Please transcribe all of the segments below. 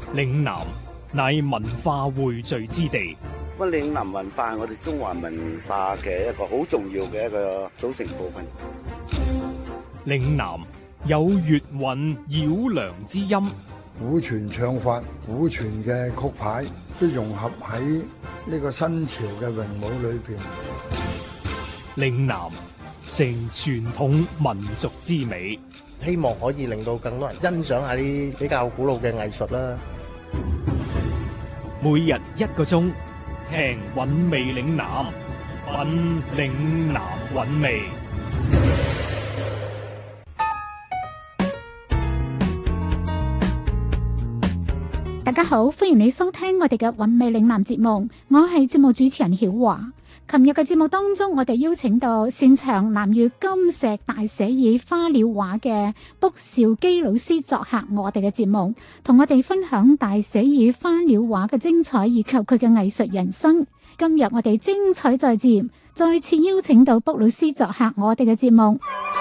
嶺南乃文化匯聚之地。 嶺南文化係我哋中華文化嘅一個好重要嘅一個組成部分。 嶺南有粵韻繞梁之音， 古傳唱法、古傳嘅曲牌都融合喺呢個新潮嘅詠舞裏邊。 嶺南成傳統民族之美， 希望可以令到更多人欣賞下啲比較古老嘅藝術啦。 每日1個鐘，聽韻味嶺南，品嶺南韻味。 大家好，歡迎你收聽我哋嘅韻味嶺南節目，我係節目主持人曉華。琴日嘅節目當中，我哋邀請到擅長南粵金石大寫意花鳥畫嘅卜兆基老師作客我哋嘅節目，同我哋分享大寫意花鳥畫嘅精彩以及佢嘅藝術人生。今日我哋精彩再接，再次邀請到卜老師作客我哋嘅節目。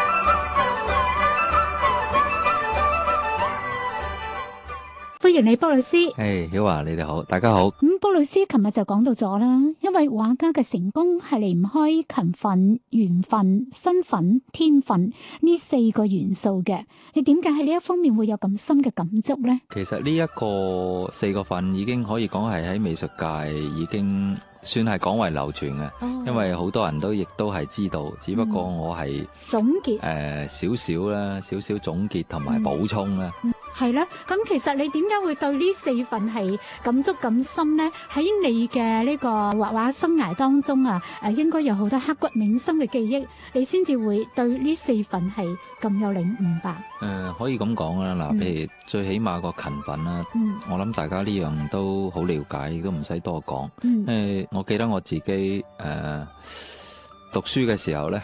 歡迎你，卜老師。 曉華，你哋好，大家好。 卜老師琴日就講到咗啦，因為畫家嘅成功係離唔開勤奮、緣分、身份、天分呢4個元素嘅。你點解喺呢一方面會有咁深嘅感觸呢？ 其實呢一個4個份已經可以講係喺美術界已經算係廣為流傳嘅，因為好多人都亦都係知道，只不過我係總結少少總結同埋補充啦。 係啦，咁其實你點解會對呢4份係感觸咁深呢？喺你嘅呢個畫畫生涯當中啊，應該有好多刻骨銘心嘅記憶，你先至會對呢4份係咁有領悟吧？ 可以咁講啦，嗱，譬如最起碼個勤奮啦，我諗大家呢樣都好了解，亦都唔使多講。我記得我自己讀書嘅時候咧，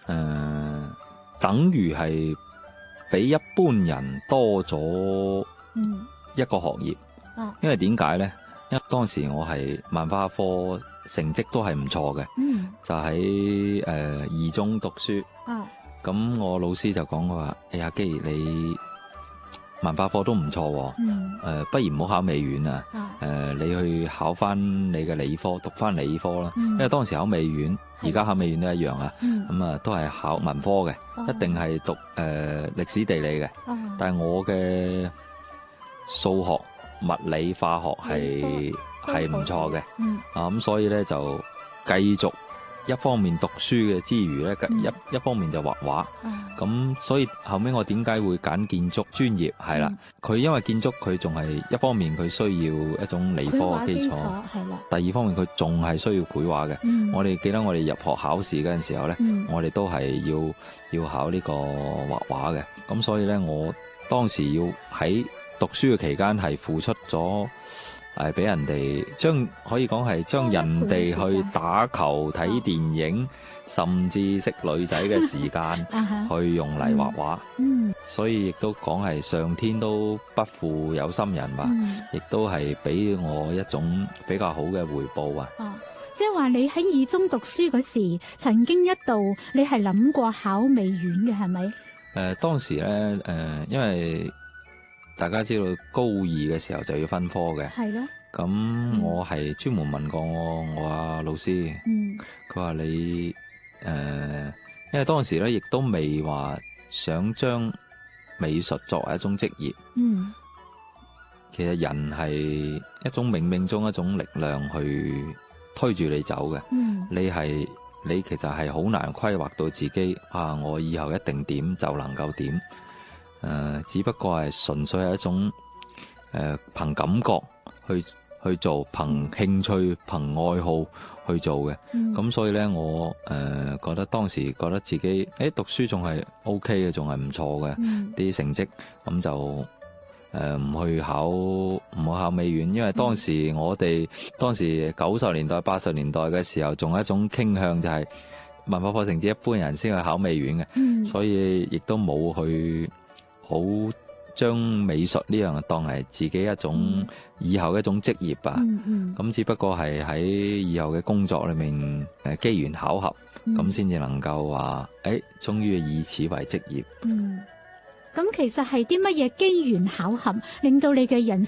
等於係比一般人多咗一個學業，因為點解咧？因為當時我係萬花科成績都係唔錯嘅，就喺二中讀書。咁我老師就講話：哎呀，既然你文化科都唔錯，不如唔好考美院啊！你去考翻你嘅理科，讀翻理科啦。因為當時考美院，而家考美院都一樣啊。咁啊，都係考文科嘅，一定係讀歷史地理嘅。但係我嘅數學、物理、化學係唔錯嘅。咁所以咧就繼續一方面讀書嘅之餘咧，一方面就畫畫。咁所以後尾我點解會揀建築專業？係啦，佢因為建築佢仲係一方面佢需要一種理科嘅基礎，第二方面佢仲係需要繪畫嘅。我哋記得我哋入學考試嗰陣時候咧，我哋都係要考呢個畫畫嘅。咁所以咧，我當時要喺讀書嘅期間係付出咗。俾人哋可以講係將人哋去打球、睇電影，甚至識女仔嘅時間去用嚟畫畫。所以亦都講係上天都不負有心人吧，亦都係俾我一種比較好嘅回報啊。 即係話你喺二中讀書嗰時，曾經一度你係諗過考美院嘅，係咪？ 當時咧，因為大家知道高2嘅時候就要分科嘅，係咯。咁我係專門問過我阿老師，佢話你因為當時咧亦都未話想將美術作為一種職業，其實人係一種冥冥中一種力量去推住你走嘅，你其實係好難規劃到自己我以後一定點就能夠點。只不過係純粹係一種憑感覺去做，憑興趣、憑愛好去做嘅。咁所以咧，我覺得當時覺得自己讀書仲係 OK 嘅，仲係唔錯嘅啲成績。咁就唔好考美院，因為當時當時90年代、80年代嘅時候，仲有一種傾向就係文化課成績一般人先去考美院嘅，所以亦都冇去好將美術呢樣當係自己一種以後一種職業吧。咁只不過係喺以後嘅工作裏面機緣巧合，咁先至能夠話終於以此為職業。 咁其實係啲乜嘢機緣巧合令到你嘅人